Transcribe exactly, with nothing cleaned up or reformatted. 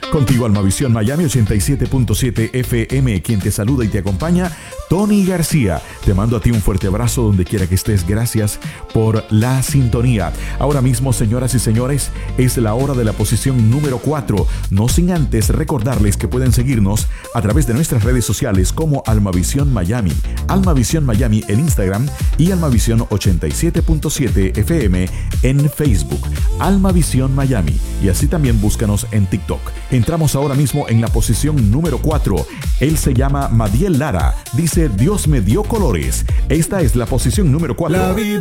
Contigo Almavisión Miami ochenta y siete punto siete F M, quien te saluda y te acompaña, Tony García. Te mando a ti un fuerte abrazo donde quiera que estés. Gracias por la sintonía. Ahora mismo, señoras y señores, es la hora de la posición número cuatro. No sin antes recordarles que pueden seguirnos a través de nuestras redes sociales como Almavisión Miami, Almavisión Miami en Instagram y Almavisión ochenta y siete punto siete F M en Facebook. Almavisión Miami. Y así también búscanos en TikTok. Entramos ahora mismo en la posición número cuatro. Él se llama Madiel Lara. Dice: Dios me dio colores. Esta es la posición número cuatro.